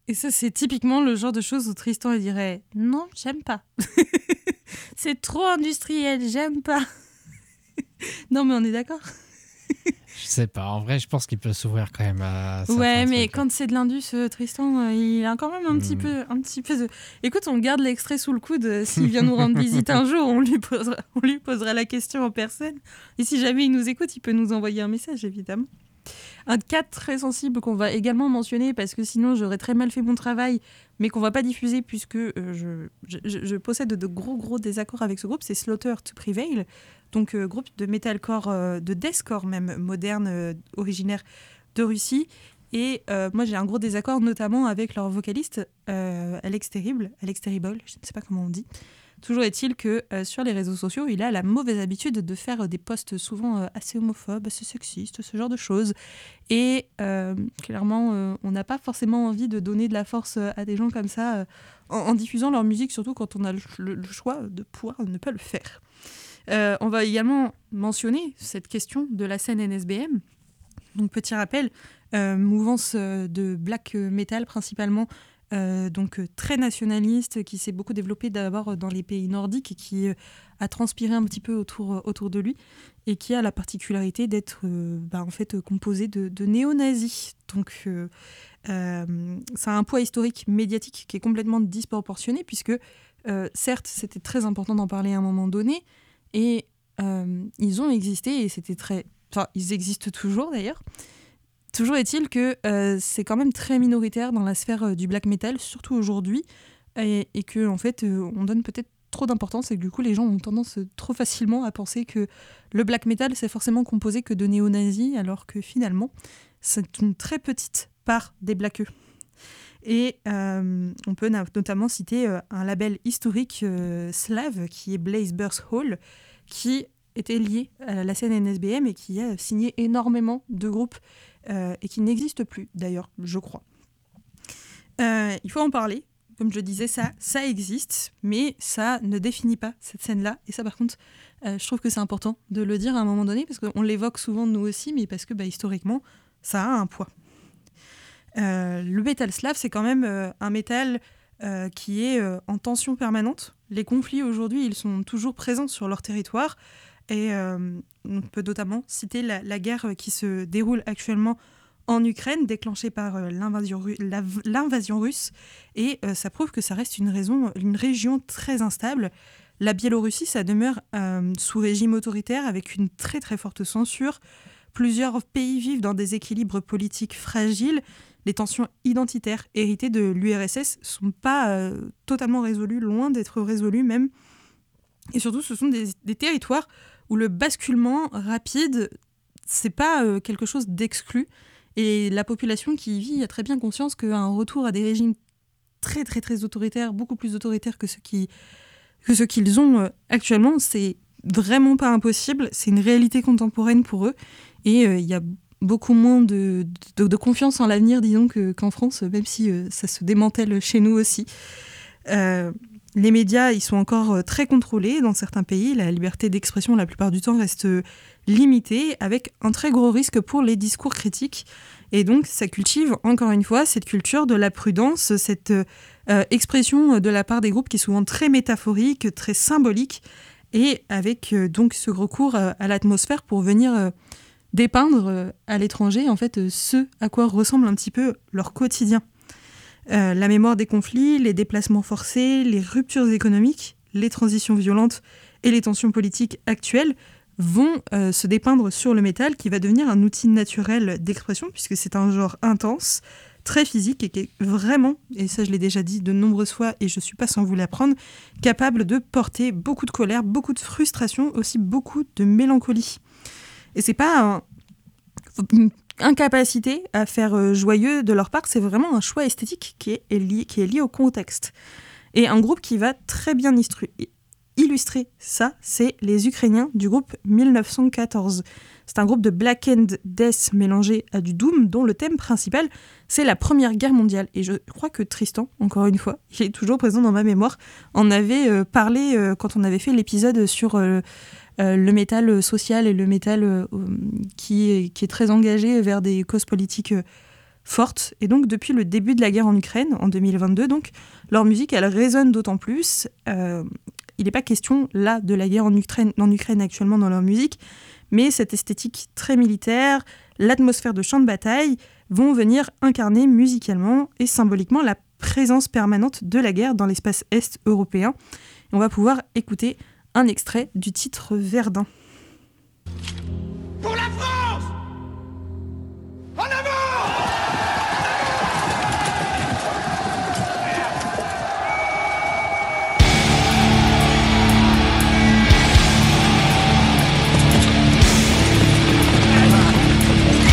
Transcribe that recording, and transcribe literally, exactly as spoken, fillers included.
Et ça, c'est typiquement le genre de choses où Tristan il dirait « Non, j'aime pas. C'est trop industriel, j'aime pas. » Non, mais on est d'accord. Je sais pas, en vrai, je pense qu'il peut s'ouvrir quand même à certains Ouais, mais trucs. quand c'est de l'indus, euh, Tristan, euh, il a quand même un petit Mm. peu, un petit peu de... Écoute, on garde l'extrait sous le coude. euh, S'il vient nous rendre visite un jour, on lui posera, on lui posera la question en personne. Et si jamais il nous écoute, il peut nous envoyer un message, évidemment. Un cas très sensible qu'on va également mentionner, parce que sinon j'aurais très mal fait mon travail, mais qu'on va pas diffuser puisque euh, je, je, je possède de gros gros désaccords avec ce groupe, c'est Slaughter to Prevail, donc euh, groupe de metalcore, euh, de deathcore même, moderne, euh, originaire de Russie. Et euh, moi j'ai un gros désaccord notamment avec leur vocaliste, euh, Alex Terrible, Alex Terrible, je ne sais pas comment on dit. Toujours est-il que euh, sur les réseaux sociaux, il a la mauvaise habitude de faire euh, des posts souvent euh, assez homophobes, assez sexistes, ce genre de choses. Et euh, clairement, euh, on n'a pas forcément envie de donner de la force euh, à des gens comme ça euh, en, en diffusant leur musique, surtout quand on a le, le, le choix de pouvoir ne pas le faire. Euh, on va également mentionner cette question de la scène N S B M. Donc petit rappel, euh, mouvance euh, de black metal principalement, Euh, donc euh, très nationaliste, qui s'est beaucoup développé d'abord dans les pays nordiques et qui euh, a transpiré un petit peu autour, autour de lui et qui a la particularité d'être euh, bah, en fait, composé de, de néo-nazis. Donc euh, euh, ça a un poids historique médiatique qui est complètement disproportionné puisque euh, certes c'était très important d'en parler à un moment donné et euh, ils ont existé et c'était très... Enfin, ils existent toujours d'ailleurs. Toujours est-il que euh, c'est quand même très minoritaire dans la sphère euh, du black metal, surtout aujourd'hui, et, et que en fait, euh, on donne peut-être trop d'importance et que du coup, les gens ont tendance euh, trop facilement à penser que le black metal, c'est forcément composé que de néo-nazis, alors que finalement, c'est une très petite part des blackeux. Et euh, on peut na- notamment citer euh, un label historique euh, slave qui est Blaze Burst Hall, qui était lié à la scène N S B M et qui a signé énormément de groupes euh, et qui n'existe plus d'ailleurs, je crois. Euh, il faut en parler. Comme je disais, ça, ça existe, mais ça ne définit pas cette scène-là. Et ça, par contre, euh, je trouve que c'est important de le dire à un moment donné, parce qu'on l'évoque souvent nous aussi, mais parce que bah, historiquement, ça a un poids. Euh, le métal slave, c'est quand même euh, un métal euh, qui est euh, en tension permanente. Les conflits aujourd'hui, ils sont toujours présents sur leur territoire. Et euh, on peut notamment citer la, la guerre qui se déroule actuellement en Ukraine, déclenchée par euh, l'invasion, ru- la, l'invasion russe. Et euh, ça prouve que ça reste une, raison, une région très instable. La Biélorussie, ça demeure euh, sous régime autoritaire avec une très très forte censure. Plusieurs pays vivent dans des équilibres politiques fragiles. Les tensions identitaires héritées de l'U R S S ne sont pas euh, totalement résolues, loin d'être résolues même. Et surtout, ce sont des, des territoires où le basculement rapide, c'est pas euh, quelque chose d'exclu. Et la population qui y vit a très bien conscience qu'un retour à des régimes très très très autoritaires, beaucoup plus autoritaires que ceux, qui, que ceux qu'ils ont euh, actuellement, c'est vraiment pas impossible. C'est une réalité contemporaine pour eux. Et il euh, y a beaucoup moins de, de, de confiance en l'avenir, disons, que, qu'en France, même si euh, ça se démantèle chez nous aussi. Euh, les médias, ils sont encore très contrôlés dans certains pays. La liberté d'expression, la plupart du temps, reste limitée, avec un très gros risque pour les discours critiques. Et donc, ça cultive, encore une fois, cette culture de la prudence, cette euh, expression de la part des groupes qui est souvent très métaphorique, très symbolique, et avec euh, donc ce recours euh, à l'atmosphère pour venir euh, dépeindre euh, à l'étranger, en fait, euh, ce à quoi ressemble un petit peu leur quotidien. Euh, la mémoire des conflits, les déplacements forcés, les ruptures économiques, les transitions violentes et les tensions politiques actuelles vont euh, se dépeindre sur le métal qui va devenir un outil naturel d'expression puisque c'est un genre intense, très physique et qui est vraiment, et ça je l'ai déjà dit de nombreuses fois et je ne suis pas sans vous l'apprendre, capable de porter beaucoup de colère, beaucoup de frustration, aussi beaucoup de mélancolie. Et c'est pas un... une incapacité à faire joyeux de leur part, c'est vraiment un choix esthétique qui est lié, qui est lié au contexte. Et un groupe qui va très bien istru- illustrer ça, c'est les Ukrainiens du groupe mille neuf cent quatorze. C'est un groupe de black and death mélangé à du doom, dont le thème principal, c'est la Première Guerre mondiale. Et je crois que Tristan, encore une fois, il est toujours présent dans ma mémoire, en avait euh, parlé euh, quand on avait fait l'épisode sur... Euh, Euh, le métal social et le métal euh, qui, est, qui est très engagé vers des causes politiques euh, forte. Et donc, depuis le début de la guerre en Ukraine, en deux mille vingt-deux, donc, leur musique, elle résonne d'autant plus. Euh, il n'est pas question, là, de la guerre en Ukraine, en Ukraine actuellement dans leur musique, mais cette esthétique très militaire, l'atmosphère de champ de bataille, vont venir incarner musicalement et symboliquement la présence permanente de la guerre dans l'espace est européen. Et on va pouvoir écouter un extrait du titre Verdun.